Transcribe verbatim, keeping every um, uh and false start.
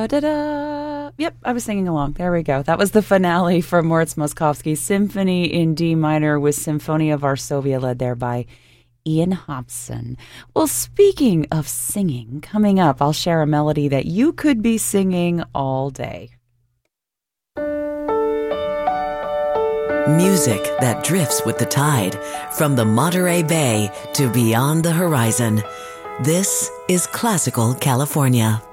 da da da. Yep, I was singing along. There we go. That was the finale from Moritz Moszkowski's Symphony in D minor with Symphonia Varsovia, led there by Ian Hobson. Well, speaking of singing, coming up, I'll share a melody that you could be singing all day. Music that drifts with the tide, from the Monterey Bay to beyond the horizon. This is Classical California.